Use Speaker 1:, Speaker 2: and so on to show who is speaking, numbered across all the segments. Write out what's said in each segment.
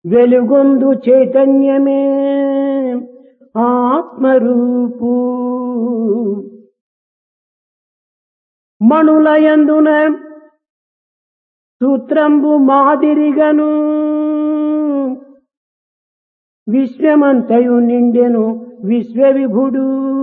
Speaker 1: వెలుగొందు చైతన్యమే ఆత్మరూపు మణులయందున సూత్రంబు మాదిరిగను విశ్వమంతయు నిండెను విశ్వవిభుడు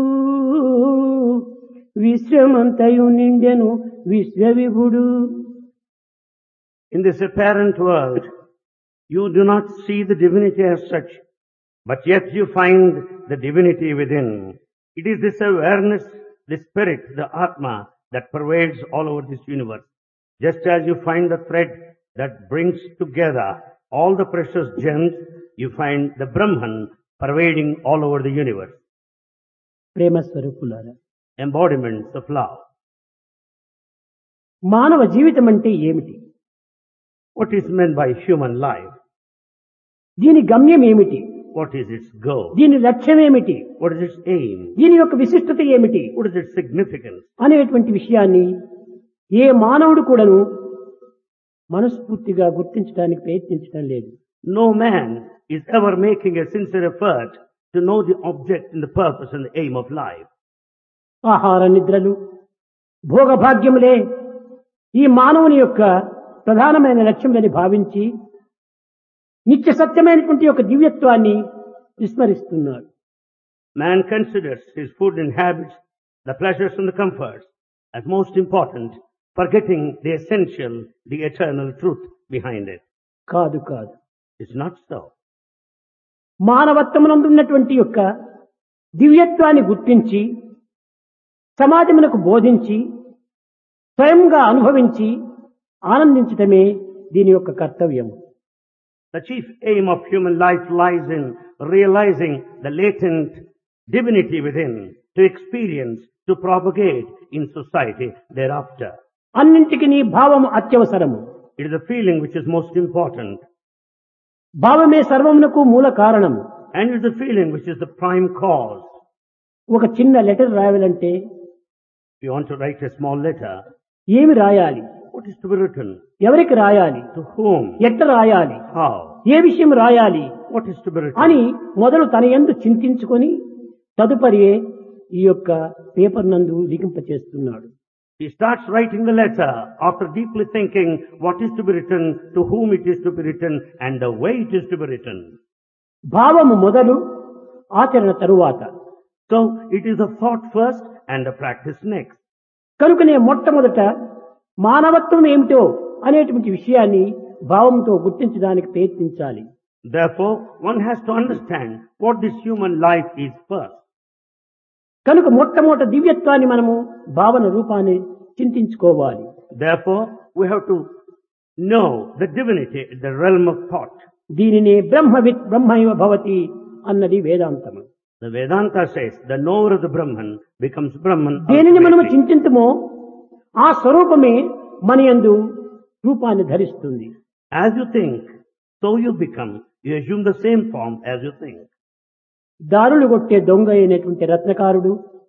Speaker 1: విశ్వమంతయు నిండెను విశ్వవిభుడు.
Speaker 2: In this apparent world, you do not see the divinity as such, but yet you find the divinity within. It is this awareness, the spirit, the Atma, that pervades all over this universe. Just as you find the thread that brings together all the precious gems, you find the Brahman pervading all over the universe.
Speaker 1: ప్రేమ స్వరూపులారా,
Speaker 2: Embodiments of love.
Speaker 1: మానవ జీవితం అంటే ఏమిటి?
Speaker 2: What is meant by human life?
Speaker 1: దీని గమ్యం ఏమిటి?
Speaker 2: What is its goal?
Speaker 1: దీని లక్ష్యం ఏమిటి?
Speaker 2: What is its aim?
Speaker 1: దీని యొక్క విశిష్టత ఏమిటి
Speaker 2: What is its significance?
Speaker 1: అనేటువంటి విషయాన్ని ఏ మానవుడు కూడాను మనస్ఫూర్తిగా గుర్తించడానికి ప్రయత్నించడం లేదు.
Speaker 2: No man is ever making a sincere effort to know the object and the purpose and the aim of life.
Speaker 1: ఆహార నిద్రలు భోగభాగ్యములే ఈ మానవుని యొక్క ప్రధానమైన లక్ష్యమని భావించి నిత్య సత్యమైనటువంటి యొక్క దివ్యత్వాన్ని విస్మరిస్తున్నాడు.
Speaker 2: Man considers his food and habits, the pleasures and the comforts as most important, forgetting the essential, the eternal truth behind it.
Speaker 1: కాదు కాదు,
Speaker 2: It's not so.
Speaker 1: మానవత్వమునందు ఉన్నటువంటి యొక్క దివ్యత్వాన్ని గుర్తించి సమాజమునకు బోధించి స్వయంగా అనుభవించి ఆనందించటమే దీని యొక్క కర్తవ్యం.
Speaker 2: The chief aim of human life lies in realizing the latent divinity within, to experience, to propagate in society thereafter.
Speaker 1: అన్నింటికి నీ భావము అత్యవసరము.
Speaker 2: It is a feeling which is most important,
Speaker 1: భావమే సర్వమునకు మూల కారణము.
Speaker 2: and it is a feeling which is the prime cause.
Speaker 1: ఒక చిన్న letter రాయాలంటే
Speaker 2: If you want to write a small letter,
Speaker 1: ఏమి రాయాలి,
Speaker 2: what is to be written?
Speaker 1: ఎవరికి రాయాలి,
Speaker 2: To whom?
Speaker 1: ఎట్లా రాయాలి,
Speaker 2: How?
Speaker 1: ఏ విషయం రాయాలి
Speaker 2: What is to be written?
Speaker 1: అని మొదలు తన యందు చింతించుకొని తదుపరి ఈ యొక్క పేపర్ నందు లిఖింపచేస్తున్నాడు.
Speaker 2: He starts writing the letter after deeply thinking what is to be written, to whom it is to be written, and the way it is to be written.
Speaker 1: భావము మొదలు ఆచరణ తరువాత.
Speaker 2: So it is a thought first and a practice next.
Speaker 1: కనుకనే మొట్టమొదట మానవత్వం ఏమిటో అనేటువంటి విషయాన్ని భావంతో గుర్తించడానికి ప్రయత్నించాలి.
Speaker 2: Therefore, one has to understand what this human life is first.
Speaker 1: కనుక మొట్టమొదట దివ్యత్వాన్ని మనము భావన రూపాన్ని చింతించుకోవాలి.
Speaker 2: Therefore, we have to know the divinity, the realm of thought.
Speaker 1: దీనినే బ్రహ్మవిత్ బ్రహ్మైవ భవతి అన్నది వేదాంతము.
Speaker 2: The Vedanta says the knower of the Brahman becomes Brahman.
Speaker 1: దేనిని మనము
Speaker 2: ultimately.
Speaker 1: చింతింతుమో ఆ స్వరూపమే మన యందు రూపాన్ని ధరిస్తుంది.
Speaker 2: As you think, so you become. You assume the same form as you think.
Speaker 1: దారులు కొట్టే దొంగ అయినటువంటి రత్నకారుడు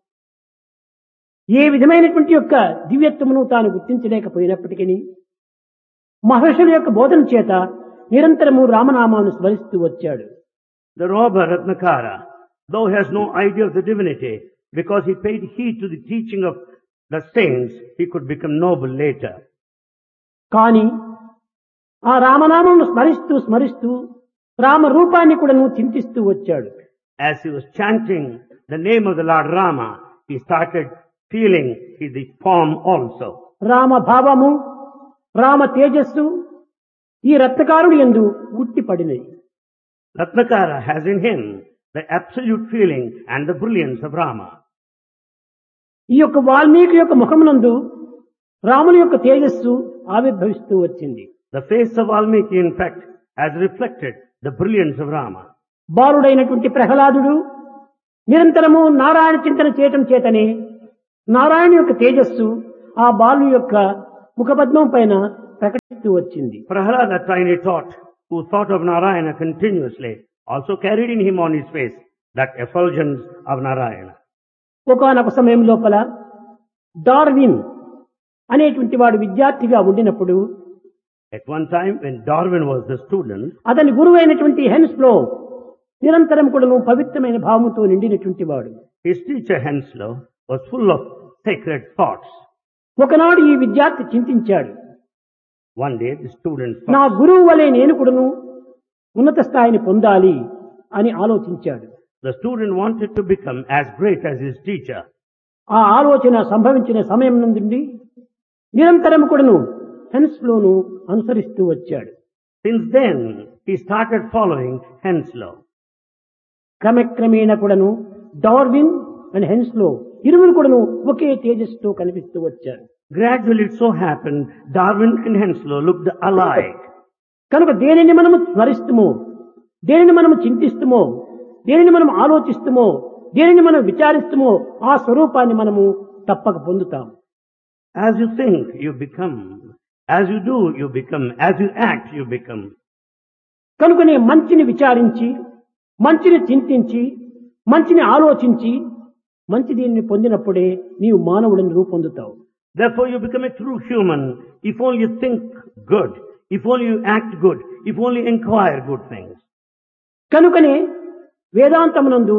Speaker 1: ఏ విధమైనటువంటి యొక్క దివ్యత్వమును తాను గుర్తించలేకపోయినప్పటికీ మహర్షుల యొక్క బోధన చేత నిరంతరము రామనామాన్ని స్మరిస్తూ వచ్చాడు.
Speaker 2: The robber Ratnakara, though he has no idea of the divinity, because he paid heed to the teaching of the saints, he could become noble later.
Speaker 1: కానీ ఆ రామనామమును స్మరిస్తూ స్మరిస్తూ రామ రూపాన్ని కూడా నువ్వు చింతిస్తూ వచ్చాడు.
Speaker 2: As he was chanting the name of the Lord Rama, he started feeling the form also.
Speaker 1: Rama భావము రామ తేజస్సు ఈ రత్నకారుడి యందు ఉట్టిపడినది.
Speaker 2: Ratnakara has in him the absolute feeling and the brilliance of Rama.
Speaker 1: ఈ యొక్క వాల్మీకి యొక్క ముఖమునందు రాముని యొక్క తేజస్సు ఆవిర్భవిస్తూ వచ్చింది.
Speaker 2: The face of Valmiki, in fact, has reflected the brilliance of Rama.
Speaker 1: బాలుడైనటువంటి ప్రహ్లాదుడు నిరంతరము నారాయణ చింతన చేయటం చేతనే నారాయణ యొక్క తేజస్సు ఆ బాలు యొక్క ముఖపద్మం పైన ప్రకటిస్తూ వచ్చింది.
Speaker 2: Prahlada, tiny tot, who thought of Narayana continuously, also carried in him on his face that effulgence of Narayana.
Speaker 1: ఒకానొక సమయం లోపల డార్విన్ అనేటువంటి వాడు విద్యార్థిగా ఉండినప్పుడు
Speaker 2: At one time when Darwin was the student,
Speaker 1: అతని గురువు అయినటువంటి హెన్స్లో నిరంతరం కూడాను పవిత్రమైన భావముతో నిండినటువంటి వాడు.
Speaker 2: his teacher Henslow was full of sacred thoughts.
Speaker 1: ఒకనాడు ఈ విద్యార్థి చింతించాడు,
Speaker 2: One day the student
Speaker 1: నా
Speaker 2: thought,
Speaker 1: గురువు వలె నేను కూడాను ఉన్నత స్థాయిని పొందాలి అని ఆలోచించాడు.
Speaker 2: the student wanted to become as great as his teacher.
Speaker 1: ఆ ఆలోచన సంభవించిన సమయం నుండి నిరంతరం కూడాను హెన్స్లోను అనుసరిస్తూ వచ్చాడు.
Speaker 2: Since then, he started following Henslow.
Speaker 1: క్రమక్రమేణ కూడాను డార్విన్ అండ్ హెన్స్లో ఇరువురు కూడాను ఒకే తేజస్సుతో కనిపిస్తూ వచ్చారు.
Speaker 2: Gradually it so happened, Darwin and Henslow looked alike.
Speaker 1: కనుక దేనిని మనము స్మరిస్తుమో, దేనిని మనము చింతిస్తుమో, దేనిని మనం ఆలోచిస్తుమో, దేనిని మనం విచారిస్తుమో ఆ స్వరూపాన్ని మనము తప్పక పొందుతాం.
Speaker 2: As you think, you become. As you do, you become. As you act, you become.
Speaker 1: కనుకనే మంచిని విచారించి, మంచిని చింతించి, మంచిని ఆలోచించి, మంచి దీనిని పొందినప్పుడే నీవు మానవుడిని రూపొందుతావు.
Speaker 2: Therefore you become a true human if only you think good, if only you act good, if only you inquire good things.
Speaker 1: కనుకనే వేదాంతమునందు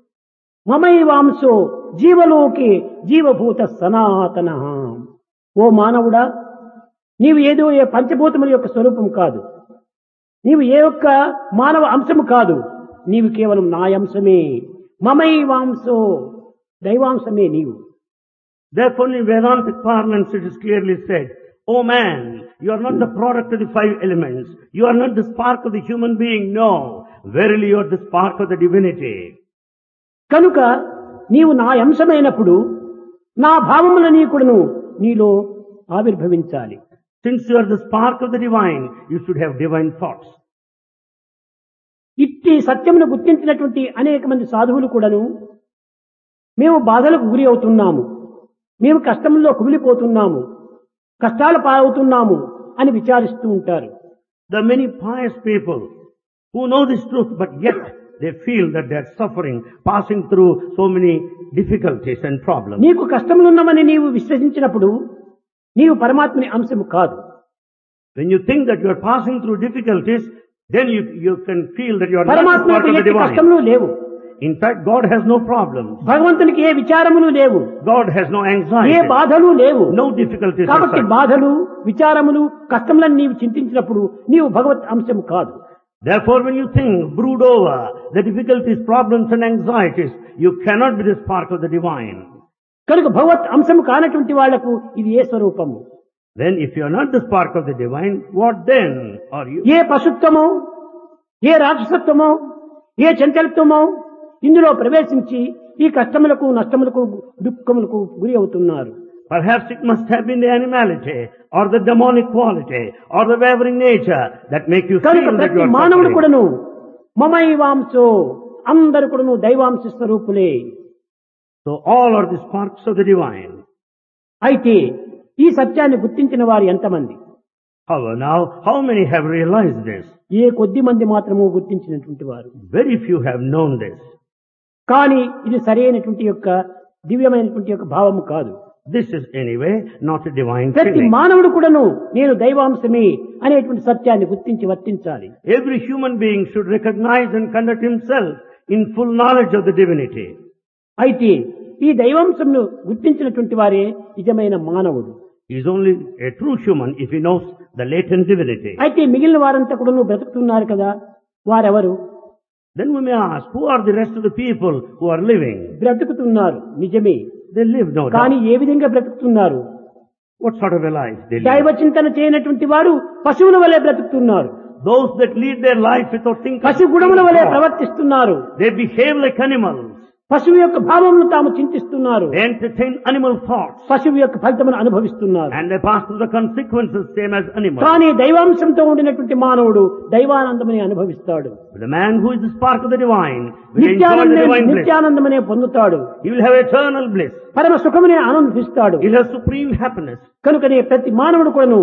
Speaker 1: మమైవాంశో జీవలోకే జీవభూత సనాతన, ఓ మానవుడా, నీవు ఏదో ఏ పంచభూతముల యొక్క స్వరూపం కాదు, నీవు ఏ ఒక్క మానవ అంశము కాదు, నీవు కేవలం నా అంశమే. మమైవాంశో, దైవాంశమే నీవు.
Speaker 2: Therefore in Vedantic parlance it is clearly said, O man, you are not the product of the five elements. You are not the spark of the human being. No, verily you are the spark of the divinity.
Speaker 1: కనుక నీవు నా అంశమైనప్పుడు నా భావములని కూడాను నీలో ఆవిర్భవించాలి.
Speaker 2: Since you are the spark of the divine, you should have divine thoughts.
Speaker 1: ఇట్టి సత్యమును గుర్తించినటువంటి అనేక మంది సాధువులు కూడాను మేము బాధలకు గురి అవుతున్నాము, మేము కష్టంలో కుమిలిపోతున్నాము, కష్టాల పాలవుతున్నాము అని విచారిస్తూ ఉంటారు.
Speaker 2: There are many pious people who know this truth, but yet they feel that they are suffering, passing through so many difficulties and problems.
Speaker 1: నీకు కష్టములున్నామని నీవు విశ్వసించినప్పుడు నీవు పరమాత్మని అంశము కాదు.
Speaker 2: When you think that you are passing through difficulties, then you can feel that you are not the
Speaker 1: పరమాత్మకు
Speaker 2: part of the
Speaker 1: ఎట్టి
Speaker 2: divine.
Speaker 1: కష్టములు లేవు.
Speaker 2: In fact, God has no problems.
Speaker 1: భగవంతునికి ఏ విచారములు లేవు,
Speaker 2: God has no
Speaker 1: A
Speaker 2: anxiety,
Speaker 1: బాధలు లేవు.
Speaker 2: no difficulties as
Speaker 1: కాబట్టి
Speaker 2: such.
Speaker 1: బాధలు, విచారములు, కష్టములను నీవు చింతించినప్పుడు నీవు భగవత్ అంశము కాదు.
Speaker 2: Therefore, when you think, brood over the difficulties, problems and anxieties, you cannot be the spark of the divine.
Speaker 1: కనుక భగవత్ అంశము కానటువంటి వాళ్లకు ఇది ఏ స్వరూపము?
Speaker 2: Then if you are not the spark of the divine, what then are you?
Speaker 1: ఏ పశుత్వమో, ఏ రాక్షసత్వమో, ఏ చంచలత్వమో ఇందులో ప్రవేశించి ఈ కష్టములకు, నష్టములకు, దుఃఖములకు గురి అవుతున్నారు.
Speaker 2: Perhaps it must have been the animality or the demonic quality or the wavering nature that make you
Speaker 1: కనుక
Speaker 2: feel that
Speaker 1: ప్రతి
Speaker 2: you are
Speaker 1: మానవుడు
Speaker 2: suffering.
Speaker 1: కూడాను మమైవాంశో, అందరు కూడాను దైవాంశ స్వరూపులే.
Speaker 2: So all are the sparks of the divine.
Speaker 1: అయితే ఈ సత్యాన్ని గుర్తించిన వారు ఎంతమంది?
Speaker 2: However, now, how many have realized this?
Speaker 1: ఏ కొద్ది మంది మాత్రము గుర్తించినటువంటి వారు.
Speaker 2: Very few have known this.
Speaker 1: కానీ ఇది సరైనటువంటి యొక్క దివ్యమైనటువంటి యొక్క భావము కాదు.
Speaker 2: This is anyway not a divine
Speaker 1: ప్రతి
Speaker 2: feeling.
Speaker 1: మానవుడు కూడాను నేను దైవాంశమే అనేటువంటి సత్యాన్ని గుర్తించి వర్తించాలి.
Speaker 2: Every human being should recognize and conduct himself in full knowledge of the divinity.
Speaker 1: అయితే ఈ దైవాంశంను గుర్తించినటువంటి వారే నిజమైన మానవుడు.
Speaker 2: He is only a true human if he knows the latent divinity.
Speaker 1: అయితే మిగిలిన వారంతా కూడా బ్రతుకుతున్నారు కదా, వారెవరు?
Speaker 2: Then we may ask, who are the rest of the people who are living?
Speaker 1: బ్రతుకుతున్నారు నిజమే,
Speaker 2: They live no
Speaker 1: కానీ
Speaker 2: doubt.
Speaker 1: ఏ విధంగా బ్రతుకుతున్నారు?
Speaker 2: What sort of a life they live?
Speaker 1: దైవ చింతన చేయనటువంటి వారు పశువుల వలె బ్రతుకుతున్నారు.
Speaker 2: Those that lead their life without thinking,
Speaker 1: పశు గుణముల వలె ప్రవర్తిస్తున్నారు.
Speaker 2: they behave like animals.
Speaker 1: పశువు యొక్క భావమును తాము చింతిస్తున్నారు.
Speaker 2: They entertain animal thoughts.
Speaker 1: పశువు యొక్క ఫలితమును అనుభవిస్తున్నారు.
Speaker 2: And they pass through the consequences same as animals.
Speaker 1: కానీ దైవాంశంతో ఉండినటువంటి మానవుడు దైవానందమని అనుభవిస్తాడు.
Speaker 2: But the man who is the spark of the divine will enjoy the divine bliss.
Speaker 1: నిత్యానందమనే పొందుతాడు.
Speaker 2: He will have eternal bliss.
Speaker 1: పరమ సుఖమునే ఆనందిస్తాడు.
Speaker 2: He will have supreme happiness.
Speaker 1: కనుకనే ప్రతి మానవుడు కూడాను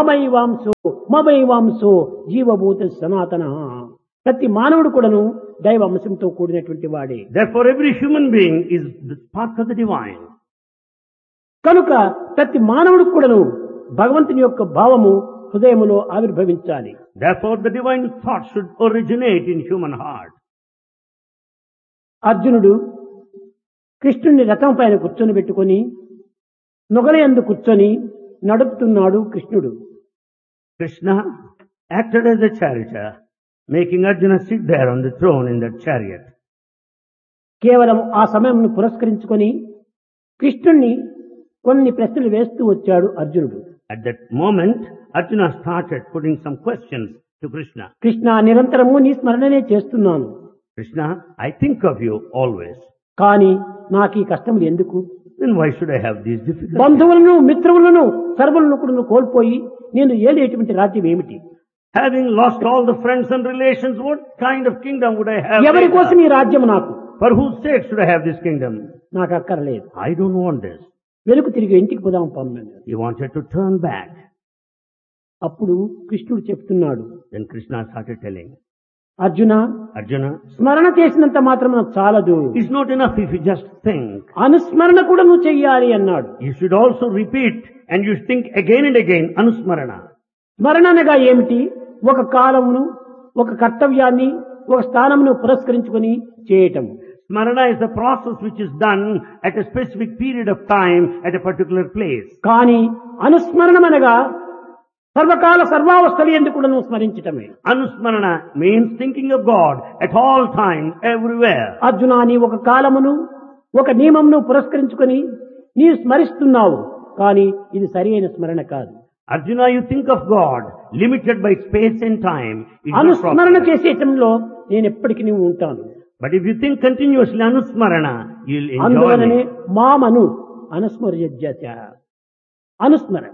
Speaker 1: మమైవాంశో జీవభూత సనాతన, ప్రతి మానవుడు కూడాను దైవ అంశంతో కూడినటువంటి వాడే.
Speaker 2: Therefore every human being is the spark of the divine.
Speaker 1: కనుక ప్రతి మానవుడు కూడాను భగవంతుని యొక్క భావము హృదయములో ఆవిర్భవించాలి.
Speaker 2: Therefore, the divine thought should originate in human heart.
Speaker 1: అర్జునుడు కృష్ణుని రథం పైన కూర్చొని పెట్టుకొని నొగలయందు కూర్చొని నడుపుతున్నాడు కృష్ణుడు.
Speaker 2: Krishna acted as a charioteer, making Arjuna sit there on the throne in that chariot.
Speaker 1: కేవలం ఆ సమయంను పురస్కరించుకొని కృష్ణుణ్ణి కొన్ని ప్రశ్నలు వేస్తూ వచ్చాడు అర్జునుడు.
Speaker 2: At that moment, Arjuna started putting some questions to Krishna.
Speaker 1: Krishna, నిరంతరము నీ స్మరణనే చేస్తున్నాను.
Speaker 2: Krishna, I think of you always.
Speaker 1: కానీ నాకు ఈ కష్టములు ఎందుకు?
Speaker 2: Then why should I have these difficulties?
Speaker 1: బంధువులను, మిత్రులను, సర్వులను కూడా కోల్పోయి నేను ఏలేటువంటి రాజ్యం ఏమిటి?
Speaker 2: Having lost all the friends and relations, what kind of kingdom would I have?
Speaker 1: ఎవరి
Speaker 2: later?
Speaker 1: కోసం ఈ రాజ్యం నాకు?
Speaker 2: For whose sake should I have this kingdom?
Speaker 1: నాకు అక్కర్లేదు.
Speaker 2: I don't want this.
Speaker 1: వెనుక తిరిగి ఇంటికి పోదాం పన్నాడు.
Speaker 2: He wanted to turn back.
Speaker 1: అప్పుడు కృష్ణుడు చెప్తున్నాడు,
Speaker 2: Then Krishna started telling,
Speaker 1: Arjuna,
Speaker 2: Arjuna,
Speaker 1: స్మరణ చేసినంత మాత్రం నాకు చాలదు,
Speaker 2: it's not enough if you just think.
Speaker 1: అనుస్మరణ కూడా నువ్వు చెయ్యాలి అన్నాడు.
Speaker 2: You should also repeat and you think again and again, Anusmarana.
Speaker 1: స్మరణ అనగా ఏమిటి? ఒక కాలమును, ఒక కర్తవ్యాన్ని, ఒక స్థానమును పురస్కరించుకొని చేయటం.
Speaker 2: Smarana is the process which is done at a specific period of time at a particular place.
Speaker 1: కానీ అనుస్మరణం అనగా సర్వకాల సర్వావస్థలు ఎందుకు కూడా నువ్వు స్మరించటమే.
Speaker 2: Anusmarana means thinking of God at all times, everywhere.
Speaker 1: Arjuna, నీ ఒక కాలమును, ఒక నియమమును పురస్కరించుకొని నీవు స్మరిస్తున్నావు, కానీ ఇది సరి అయిన స్మరణ కాదు.
Speaker 2: Arjuna, you think of God limited by space and time. It's not
Speaker 1: అనుస్మరణ
Speaker 2: proper.
Speaker 1: చేసేటంలో నేను ఎప్పటికీ నువ్వు ఉంటాను.
Speaker 2: But if you think continuously Anusmarana, you'll enjoy
Speaker 1: అందువలనే
Speaker 2: it.
Speaker 1: మామను అనుస్మర్యజ్యత. అనుస్మరణ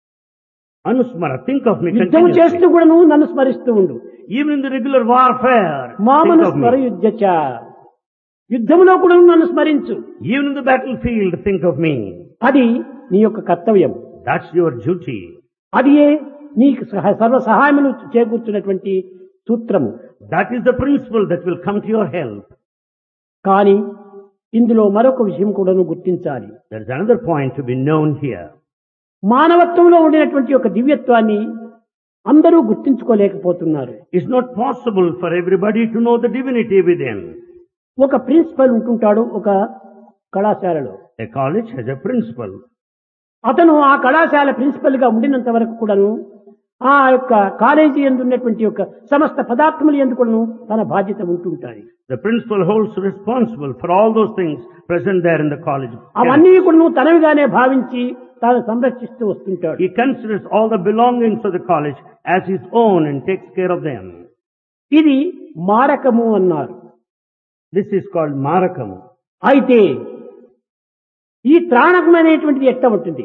Speaker 2: Anusmara, think of me
Speaker 1: యుద్ధం చేస్తూ
Speaker 2: continuously.
Speaker 1: కూడా నువ్వు నన్ను స్మరిస్తూ ఉండు.
Speaker 2: Even in the regular warfare,
Speaker 1: మామను
Speaker 2: think of me.
Speaker 1: స్మరయుజ్యచ. యుద్ధములో కూడా నువ్వు నన్ను స్మరించు.
Speaker 2: Even in the battlefield, think of me.
Speaker 1: అది నీ యొక్క కర్తవ్యం.
Speaker 2: That's your duty.
Speaker 1: అది నీకు సర్వ సహాయమును చేకూర్చున్నటువంటి సూత్రము.
Speaker 2: That is the principle that will come to your help.
Speaker 1: కానీ ఇందులో మరొక విషయం కూడా నువ్వు గుర్తించాలి.
Speaker 2: There is another point to be known here.
Speaker 1: మానవత్వంలో ఉండినటువంటి ఒక దివ్యత్వాన్ని అందరూ గుర్తించుకోలేకపోతున్నారు.
Speaker 2: It's not possible for everybody to know the divinity within.
Speaker 1: ఒక ప్రిన్సిపల్ ఉంటుంటాడు ఒక కళాశాలలో.
Speaker 2: A college has a principal.
Speaker 1: అతను ఆ కళాశాల ప్రిన్సిపల్ గా ఉండినంత వరకు కూడాను ఆ యొక్క కాలేజీ యందు ఉన్నటువంటి యొక్క సమస్త పదార్థములు యందు కూడాను తన బాధ్యత ఉంటుంటాయి.
Speaker 2: The principal holds responsible for all those things present there in the college.
Speaker 1: అవన్నీ కూడాను తనవిగానే భావించి తాను సంరక్షిస్తూ వస్తుంటాడు.
Speaker 2: He considers all the belongings of the college as his own and takes care of them.
Speaker 1: ఇది మారకము అన్నారు.
Speaker 2: This is called Marakamu.
Speaker 1: అయితే ఈ త్రాణకం అనేటువంటిది ఎట్లా ఉంటుంది?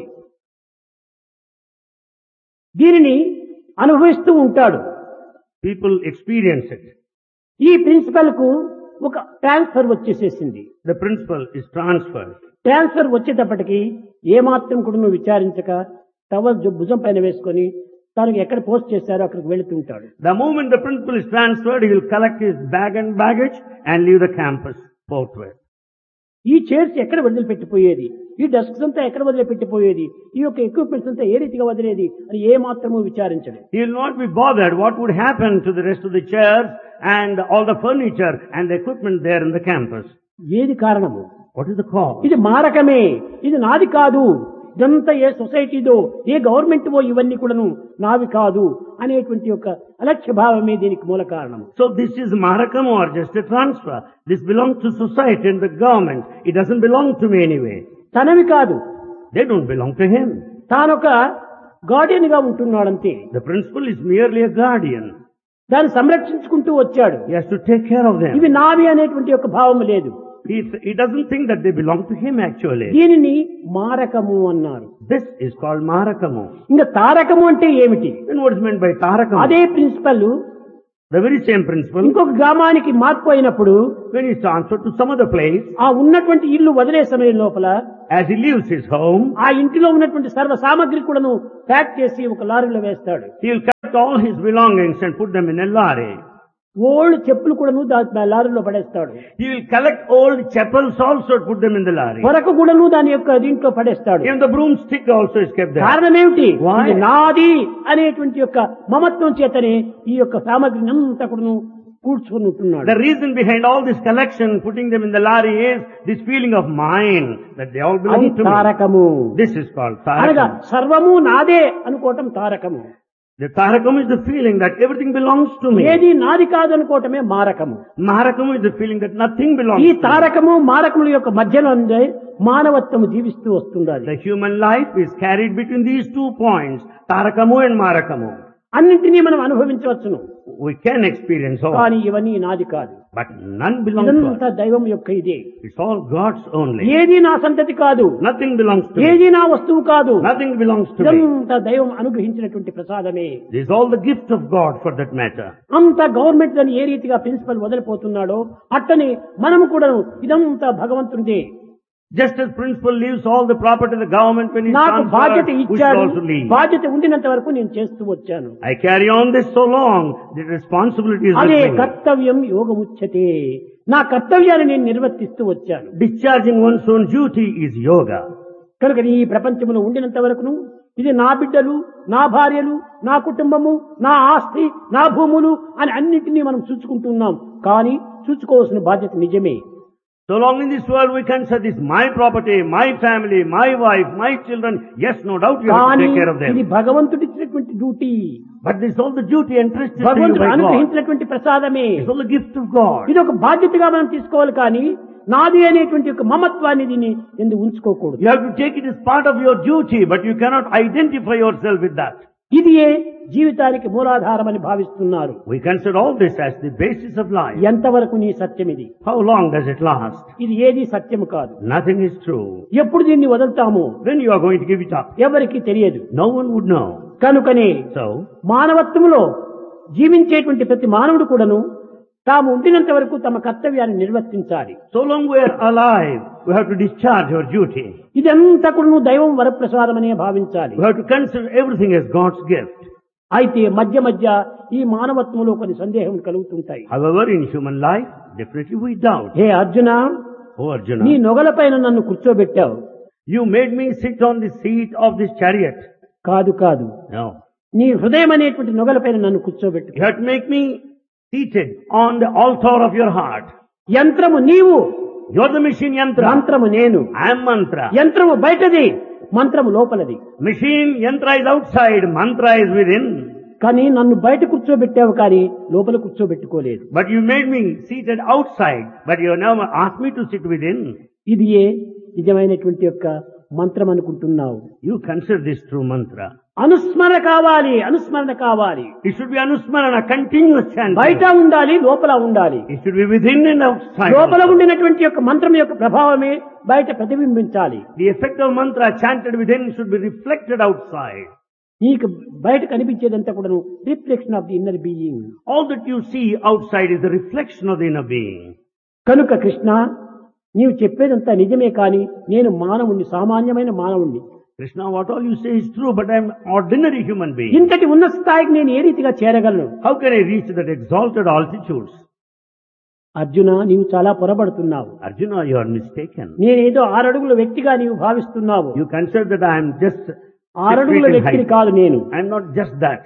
Speaker 1: దీనిని అనుభవిస్తూ ఉంటాడు.
Speaker 2: People experience it.
Speaker 1: ఈ ప్రిన్సిపల్ కు ఒక transfer వచ్చేసేసింది.
Speaker 2: The principal is transferred.
Speaker 1: Transfer వచ్చేటప్పటికి ఏమాత్రం కూడా నువ్వు విచారించక టవల్ భుజం పైన వేసుకొని తనకు ఎక్కడ పోస్ట్ చేశారో అక్కడికి వెళుతుంటాడు.
Speaker 2: The moment the principal is transferred, he will collect his bag and baggage and leave the campus forthwith.
Speaker 1: ఈ చైర్స్ ఎక్కడ వదిలిపెట్టిపోయేది, ఈ డెస్క్స్ అంతా ఎక్కడ వదిలిపెట్టిపోయేది, ఈ యొక్క ఎక్విప్మెంట్స్ అంతా ఏ రీతిగా వదిలేది అని ఏ మాత్రము విచారించడు.
Speaker 2: He will not be bothered what would happen to the rest of the chairs and all the furniture and the equipment there in the campus.
Speaker 1: ఏది కారణము?
Speaker 2: What is the cause?
Speaker 1: ఇది మారకమే, ఇది నాది కాదు, ఇదంతా ఏ సొసైటీదో ఏ గవర్నమెంట్వో ఇవన్నీ కూడాను నావి కాదు అనేటువంటి ఒక అలక్ష్య భావమే దీనికి మూల కారణం.
Speaker 2: So this is Marakam or just a transfer. This belongs to society and the government. It doesn't belong to me anyway.
Speaker 1: తనవి కాదు,
Speaker 2: They don't belong to him.
Speaker 1: తానొక Guardian గా ఉంటున్నాడంతే.
Speaker 2: The principal is merely a guardian.
Speaker 1: దాన్ని సంరక్షించుకుంటూ వచ్చాడు.
Speaker 2: He has to take care of them.
Speaker 1: ఇవి నావి అనేటువంటి ఒక భావం లేదు.
Speaker 2: He doesn't think that they belong to him actually.
Speaker 1: దీనిని మారకము అన్నారు.
Speaker 2: This is called Marakamu.
Speaker 1: ఇంకా తారకము అంటే ఏమిటి?
Speaker 2: Then what is meant by Tarakamu?
Speaker 1: అదే principal
Speaker 2: The very same principle.
Speaker 1: ఇంకొక గ్రామానికి మార్పు అయినప్పుడు
Speaker 2: When he is transferred to some other place,
Speaker 1: ఆ ఉన్నటువంటి ఇల్లు వదిలే సమయం లోపల
Speaker 2: as he leaves his home,
Speaker 1: ఆ ఇంటిలో ఉన్నటువంటి సర్వ సామగ్రి కూడాను ప్యాక్ చేసి ఒక లారీలో వేస్తాడు.
Speaker 2: he will collect all his belongings and put them in a lorry.
Speaker 1: Old చెప్పులు కూడాను లారీలో పడేస్తాడు.
Speaker 2: He will collect old chappals also to put them in the lorry.
Speaker 1: పొరకు కూడాను దాని యొక్క దీంట్లో పడేస్తాడు.
Speaker 2: Even the broomstick also is kept there.
Speaker 1: కారణం ఏమిటి?
Speaker 2: Why?
Speaker 1: ఇది నాది అనేటువంటి యొక్క మమత్వం చేతనే ఈ యొక్క సామగ్రిని అంతా కూడాను కూర్చుని ఉంటున్నాడు.
Speaker 2: The reason behind all this collection, putting them in the lorry, is this feeling of mine, that they all belong
Speaker 1: అది
Speaker 2: to me.
Speaker 1: తారకము.
Speaker 2: This is called
Speaker 1: అనగా
Speaker 2: tarakam.
Speaker 1: సర్వము నాదే అనుకోవటం తారకము.
Speaker 2: The tarakam is the feeling that everything belongs to me.
Speaker 1: ఏది నాది కాదు అనుకోవటమే మారకము.
Speaker 2: Maharakam is the feeling that nothing belongs
Speaker 1: ఈ
Speaker 2: to me.
Speaker 1: తారకము మారకముల యొక్క మధ్యలో ఉండే మానవత్వము జీవిస్తూ వస్తుంది.
Speaker 2: The human life is carried between these 2 points, tarakamu and marakamu.
Speaker 1: అన్నింటినీ మనం అనుభవించవచ్చును.
Speaker 2: We can experience all,
Speaker 1: కానీ ఇవన్నీ నాది కాదు.
Speaker 2: but none belongs to
Speaker 1: ఇదంతా
Speaker 2: us.
Speaker 1: దైవం యొక్క ఇదే.
Speaker 2: It's all God's only.
Speaker 1: ఏది నా సంతతి కాదు,
Speaker 2: Nothing belongs to me.
Speaker 1: ఏది నా వస్తువు కాదు.
Speaker 2: Nothing belongs to me.
Speaker 1: ఇదంతా దైవం అనుగ్రహించినటువంటి ప్రసాదమే.
Speaker 2: This is all the gift of God for that matter.
Speaker 1: అంత గవర్నమెంట్ అని ఏ రీతిగా ప్రిన్సిపల్ వదిలిపోతున్నాడో అట్టనే మనము కూడా ఇదంతా భగవంతునిదే.
Speaker 2: Just as principal leaves all the property to the government when he
Speaker 1: నాకు బాధ్యత
Speaker 2: transferred, we should
Speaker 1: ఇచ్చాడు.
Speaker 2: also leave.
Speaker 1: బాధ్యత ఉండినంత వరకు నేను చేస్తూ వచ్చాను.
Speaker 2: I carry on this so long, the responsibility is with
Speaker 1: అదే
Speaker 2: me.
Speaker 1: కర్తవ్యం యోగముచ్యతే. నా కర్తవ్యాన్ని నేను నిర్వర్తిస్తూ వచ్చాను.
Speaker 2: Discharging one's own duty is yoga.
Speaker 1: కనుక ఈ ప్రపంచంలో ఉండినంత వరకును ఇది నా బిడ్డలు, నా భార్యలు, నా కుటుంబము, నా ఆస్తి, నా భూములు అని అన్నింటినీ మనం చూసుకుంటున్నాం. కానీ చూసుకోవాల్సిన బాధ్యత నిజమే.
Speaker 2: So long in this world we consider this my property, my family, my wife, my children. Yes, no doubt you have to
Speaker 1: కానీ
Speaker 2: take care of
Speaker 1: ఇది
Speaker 2: them.
Speaker 1: భగవంతుడు ఇచ్చినటువంటి duty.
Speaker 2: But this is all the duty entrusted to you
Speaker 1: భగవంతుడు
Speaker 2: by God.
Speaker 1: అనుగ్రహించినటువంటి ప్రసాదమే.
Speaker 2: It's all the gift of God.
Speaker 1: ఇది ఒక బాధ్యతగా మనం తీసుకోవాలి. కానీ నాది అనేటువంటి ఒక మమత్వాన్ని దీన్ని ఎందుకు ఉంచుకోకూడదు.
Speaker 2: You have to take it as part of your duty, but you cannot identify yourself with that.
Speaker 1: ఇదియే జీవితానికి మూలాధారం అని భావిస్తున్నారు.
Speaker 2: We consider all this as the basis of life.
Speaker 1: ఎంతవరకు నీ సత్యం ఇది?
Speaker 2: How long does it last?
Speaker 1: ఇది ఏది సత్యము కాదు.
Speaker 2: Nothing is true.
Speaker 1: ఎప్పుడు దీన్ని వదులుతాము
Speaker 2: When you are going to give it up,
Speaker 1: ఎవరికి తెలియదు.
Speaker 2: no one would know.
Speaker 1: కనుకనే
Speaker 2: So,
Speaker 1: మానవత్వములో జీవించేటువంటి ప్రతి మానవుడు కూడాను తాము ఉండినంత వరకు తమ కర్తవ్యాన్ని నిర్వర్తించాలి.
Speaker 2: so long we are alive, we have to discharge our duty.
Speaker 1: ఇదంతా కూడా దైవం వరప్రసాదమనే భావించాలి.
Speaker 2: We have to consider everything as God's gift.
Speaker 1: అయితే మధ్య మధ్య ఈ మానవత్వంలో కొన్ని సందేహం కలుగుతుంటాయి.
Speaker 2: However, in human life, definitely we doubt.
Speaker 1: Hey Arjuna,
Speaker 2: Oh
Speaker 1: నీ
Speaker 2: Arjuna,
Speaker 1: నొగలపైన నన్ను కూర్చోబెట్టావు.
Speaker 2: you made me sit on the seat of this chariot.
Speaker 1: కాదు కాదు,
Speaker 2: No.
Speaker 1: నీ హృదయం అనేటువంటి నొగలపైన నన్ను కూర్చోబెట్టు.
Speaker 2: You have to make me seated on the altar of your heart.
Speaker 1: యంత్రము నీవు,
Speaker 2: You're the machine yantra.
Speaker 1: మంత్రము నేను.
Speaker 2: I am mantra.
Speaker 1: యంత్రము బయటది, మంత్రము లోపలది.
Speaker 2: Machine yantra is outside, mantra is within.
Speaker 1: కానీ నన్ను బయట కూర్చోబెట్టావు, కానీ లోపల కూర్చోబెట్టుకోలేదు.
Speaker 2: But you made me seated outside, but you never asked me to sit within.
Speaker 1: ఇది ఏ నిజమైనటువంటి యొక్క మంత్రం అనుకుంటున్నావు.
Speaker 2: You consider this true mantra.
Speaker 1: అనుస్మరణ కావాలి, అనుస్మరణ కావాలి.
Speaker 2: It should be anusmarana, continuous chanting.
Speaker 1: బయట ఉండాలి, లోపల ఉండాలి.
Speaker 2: It should be within and outside.
Speaker 1: లోపల
Speaker 2: also.
Speaker 1: ఉండినటువంటి యొక్క మంత్రం యొక్క ప్రభావమే బయట ప్రతిబింబించాలి.
Speaker 2: The effect of mantra chanted within should be reflected outside.
Speaker 1: నీకు బయట కనిపించేదంతా కూడా reflection of the inner being.
Speaker 2: All that you see outside is the reflection of the inner being.
Speaker 1: కనుక కృష్ణ, నీవు చెప్పేదంతా నిజమే, కానీ నేను మానవుణ్ణి, సామాన్యమైన మానవుణ్ణి.
Speaker 2: Krishna, what all you say is true, but I am ordinary human being.
Speaker 1: ఇంతటి ఉన్నత స్థాయికి నేను ఏ రీతిగా చేరగలను?
Speaker 2: How can I reach that exalted altitudes?
Speaker 1: Arjuna, నీవు చాలా పొరబడుతున్నావు.
Speaker 2: Arjuna, you are mistaken.
Speaker 1: నేనేదో 6 అడుగుల వ్యక్తిగా నీవు భావిస్తున్నావు.
Speaker 2: You consider that I am just
Speaker 1: 6 అడుగుల
Speaker 2: 6 feet in
Speaker 1: వ్యక్తిని
Speaker 2: height.
Speaker 1: కాదు నేను.
Speaker 2: I am not just that.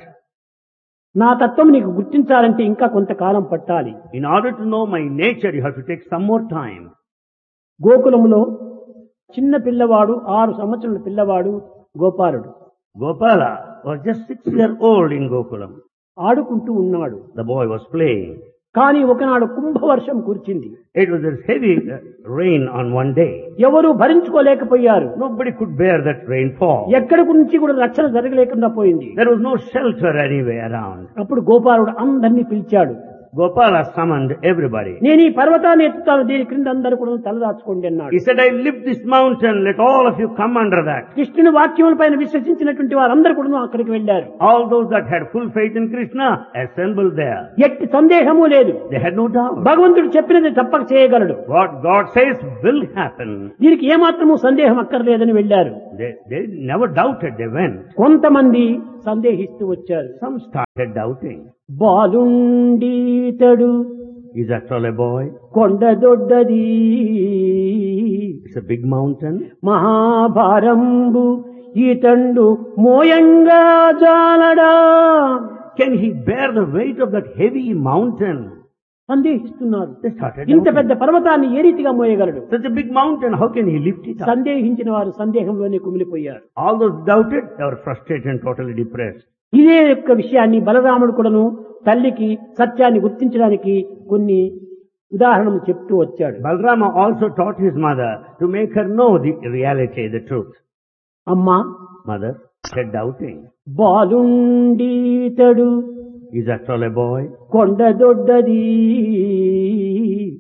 Speaker 1: నా తత్వం నీకు గుర్తించాలంటే ఇంకా కొంతకాలం పట్టాలి.
Speaker 2: In order to know my nature, you have to take some more time.
Speaker 1: గోకులంలో చిన్న పిల్లవాడు, 6 సంవత్సరాల పిల్లవాడు గోపాలుడు
Speaker 2: Gopala was just 6-year-old in Gokulam.
Speaker 1: ఆడుకుంటూ ఉన్నాడు.
Speaker 2: The boy was playing.
Speaker 1: కానీ ఒకనాడు కుంభవర్షం కురిచింది.
Speaker 2: It was a heavy rain on one day.
Speaker 1: ఎవరు భరించుకోలేకపోయారు.
Speaker 2: Nobody could bear that rainfall.
Speaker 1: ఎక్కడి నుంచి కూడా రక్షణ జరగలేకుండా పోయింది.
Speaker 2: There was no shelter anywhere around.
Speaker 1: అప్పుడు గోపాలుడు అందరినీ పిలిచాడు.
Speaker 2: Gopala summoned everybody.
Speaker 1: నేను ఈ పర్వతాన్ని ఎత్తుతాను, దీని క్రింద అందరూ కూడా తలదాచుకోండి అన్నాడు.
Speaker 2: He said, I lift this mountain, let all of you come under that.
Speaker 1: కృష్ణుని వాక్యముల పైన విశ్వసించినటువంటి వారందరూ కూడా అక్కడికి వెళ్లారు.
Speaker 2: All those that had full faith in Krishna assembled there.
Speaker 1: ఎట్టి సందేహము లేదు.
Speaker 2: They had no doubt.
Speaker 1: భగవంతుడు చెప్పినది తప్పక చేయగలడు.
Speaker 2: What God says will happen.
Speaker 1: దీనికి ఏమాత్రము సందేహం అక్కర్లేదని వెళ్లారు.
Speaker 2: They never doubted, they went.
Speaker 1: కొంతమంది సందేహిస్తూ వచ్చారు.
Speaker 2: Some started doubting.
Speaker 1: బాలుండి ఈతడు
Speaker 2: Is after all a boy.
Speaker 1: కొండ దొడ్డది
Speaker 2: It's a big mountain.
Speaker 1: మహాభారంబు ఈతండు మోయంగా జాలడా
Speaker 2: Can he bear the weight of that heavy mountain?
Speaker 1: సందేహిస్తున్నారు.
Speaker 2: They started
Speaker 1: ఇంత
Speaker 2: doubting.
Speaker 1: పెద్ద పర్వతాన్ని ఏ రీతిగా మోయగలడు?
Speaker 2: Such a big mountain, how can he lift it up?
Speaker 1: సందేహించిన వారు సందేహంలోనే కుమిలిపోయారు.
Speaker 2: All those doubted, they were frustrated and totally depressed.
Speaker 1: ఇదే యొక్క విషయాన్ని బలరాముడు కూడాను తల్లికి సత్యాన్ని గుర్తించడానికి కొన్ని ఉదాహరణలు చెప్తూ వచ్చాడు.
Speaker 2: Balarama also taught his mother to make her know the reality, the truth.
Speaker 1: అమ్మా,
Speaker 2: Mother said doubting.
Speaker 1: బాలుండీతడు
Speaker 2: Is after all a boy.
Speaker 1: కొండ దొడ్డది